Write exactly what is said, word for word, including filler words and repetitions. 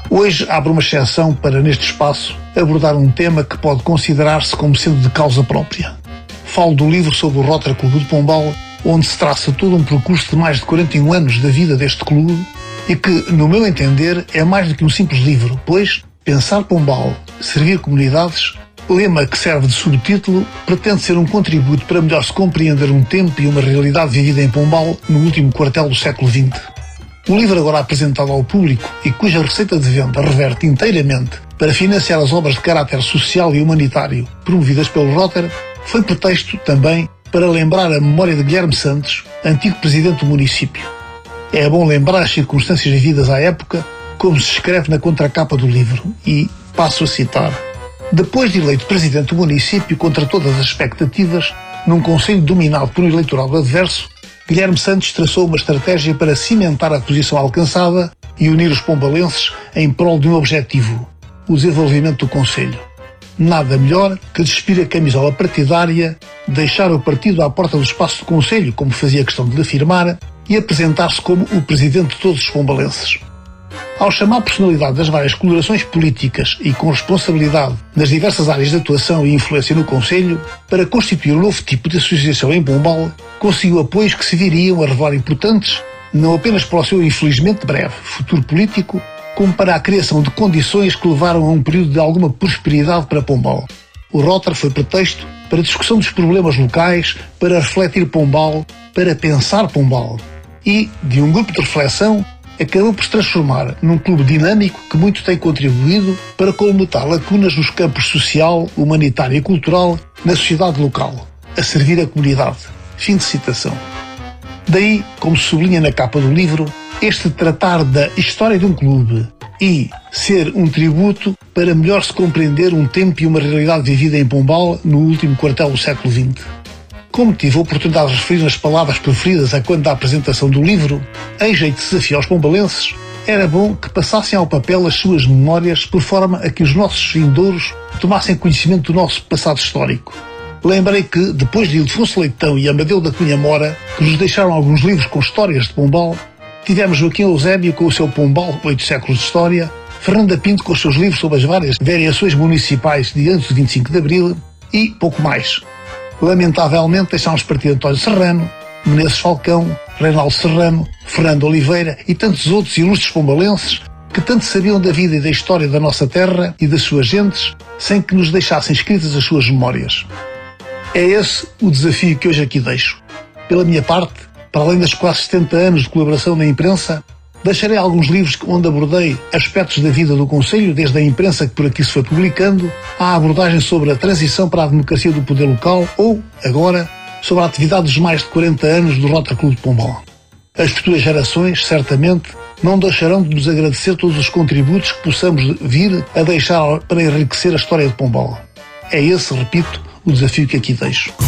Hoje abro uma exceção para, neste espaço, abordar um tema que pode considerar-se como sendo de causa própria. Falo do livro sobre o Rotary Clube de Pombal, onde se traça todo um percurso de mais de quarenta e um anos da vida deste clube e que, no meu entender, é mais do que um simples livro, pois Pensar Pombal, Servir Comunidades, lema que serve de subtítulo, pretende ser um contributo para melhor se compreender um tempo e uma realidade vivida em Pombal no último quartel do século vinte. O livro agora apresentado ao público e cuja receita de venda reverte inteiramente para financiar as obras de caráter social e humanitário promovidas pelo Rotary, foi pretexto também para lembrar a memória de Guilherme Santos, antigo presidente do município. É bom lembrar as circunstâncias vividas à época, como se escreve na contracapa do livro, e passo a citar: depois de eleito presidente do município contra todas as expectativas, num conselho dominado por um eleitorado adverso, Guilherme Santos traçou uma estratégia para cimentar a posição alcançada e unir os pombalenses em prol de um objetivo: o desenvolvimento do concelho. Nada melhor que despir a camisola partidária, deixar o partido à porta do espaço do concelho, como fazia questão de afirmar, e apresentar-se como o presidente de todos os pombalenses. Ao chamar personalidade das várias colorações políticas e com responsabilidade nas diversas áreas de atuação e influência no concelho, para constituir um novo tipo de associação em Pombal, conseguiu apoios que se viriam a revelar importantes, não apenas para o seu infelizmente breve futuro político, como para a criação de condições que levaram a um período de alguma prosperidade para Pombal. O Rotary foi pretexto para a discussão dos problemas locais, para refletir Pombal, para pensar Pombal. E, de um grupo de reflexão, acabou por se transformar num clube dinâmico que muito tem contribuído para colmatar lacunas nos campos social, humanitário e cultural na sociedade local, a servir a comunidade. Fim de citação. Daí, como se sublinha na capa do livro, este tratar da história de um clube e ser um tributo para melhor se compreender um tempo e uma realidade vivida em Pombal no último quartel do século vinte. Como tive a oportunidade de referir nas palavras preferidas a quando da apresentação do livro, em jeito de desafio aos pombalenses, era bom que passassem ao papel as suas memórias por forma a que os nossos vindouros tomassem conhecimento do nosso passado histórico. Lembrei que, depois de Ildefonso Leitão e Amadeu da Cunha Mora, que nos deixaram alguns livros com histórias de Pombal, tivemos Joaquim Eusébio com o seu Pombal, oito séculos de história, Fernanda Pinto com os seus livros sobre as várias variações municipais de antes de vinte e cinco de Abril e pouco mais. Lamentavelmente deixámos partir António Serrano, Menezes Falcão, Reinaldo Serrano, Fernando Oliveira e tantos outros ilustres pombalenses que tanto sabiam da vida e da história da nossa terra e das suas gentes, sem que nos deixassem escritas as suas memórias. É esse o desafio que hoje aqui deixo. Pela minha parte, para além das quase setenta anos de colaboração na imprensa, deixarei alguns livros onde abordei aspectos da vida do concelho, desde a imprensa que por aqui se foi publicando, à abordagem sobre a transição para a democracia do poder local ou, agora, sobre a atividade dos mais de quarenta anos do Rotary Clube de Pombal. As futuras gerações, certamente, não deixarão de nos agradecer todos os contributos que possamos vir a deixar para enriquecer a história de Pombal. É esse, repito, o desafio que aqui deixo.